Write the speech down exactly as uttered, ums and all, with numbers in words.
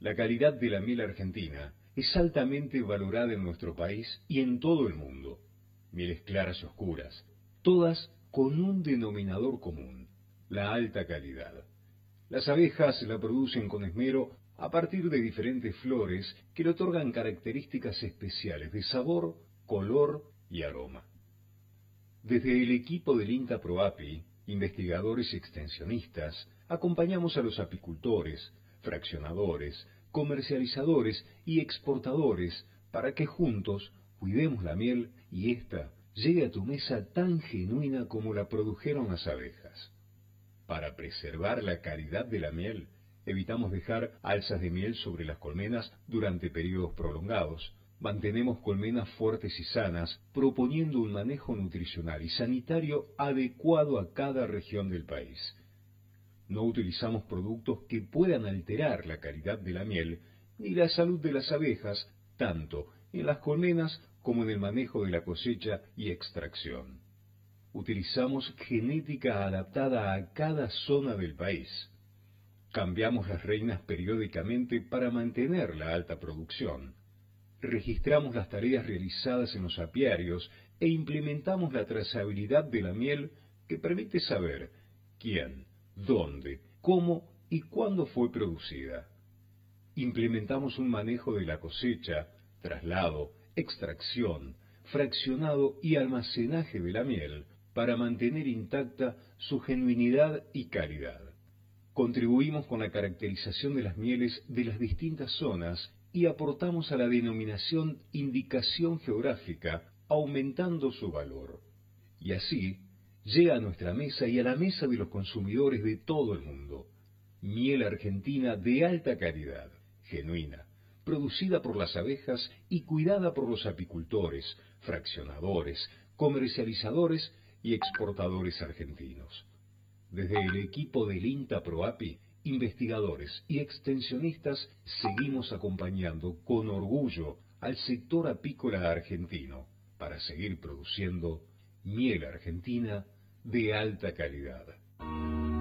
La calidad de la miel argentina es altamente valorada en nuestro país y en todo el mundo. Mieles claras y oscuras, todas con un denominador común, la alta calidad. Las abejas la producen con esmero a partir de diferentes flores que le otorgan características especiales de sabor, color y aroma. Desde el equipo del INTA ProAPI, investigadores y extensionistas, acompañamos a los apicultores, fraccionadores, comercializadores y exportadores para que juntos cuidemos la miel y ésta llegue a tu mesa tan genuina como la produjeron las abejas. Para preservar la calidad de la miel, evitamos dejar alzas de miel sobre las colmenas durante periodos prolongados. Mantenemos colmenas fuertes y sanas, proponiendo un manejo nutricional y sanitario adecuado a cada región del país. No utilizamos productos que puedan alterar la calidad de la miel ni la salud de las abejas, tanto en las colmenas como en el manejo de la cosecha y extracción. Utilizamos genética adaptada a cada zona del país. Cambiamos las reinas periódicamente para mantener la alta producción. Registramos las tareas realizadas en los apiarios e implementamos la trazabilidad de la miel que permite saber quién, dónde, cómo y cuándo fue producida. Implementamos un manejo de la cosecha, traslado, extracción, fraccionado y almacenaje de la miel para mantener intacta su genuinidad y calidad. Contribuimos con la caracterización de las mieles de las distintas zonas y aportamos a la denominación indicación geográfica, aumentando su valor. Y así llega a nuestra mesa y a la mesa de los consumidores de todo el mundo. Miel argentina de alta calidad, genuina, producida por las abejas y cuidada por los apicultores, fraccionadores, comercializadores y exportadores argentinos. Desde el equipo del INTA ProAPI, investigadores y extensionistas seguimos acompañando con orgullo al sector apícola argentino para seguir produciendo miel argentina de alta calidad.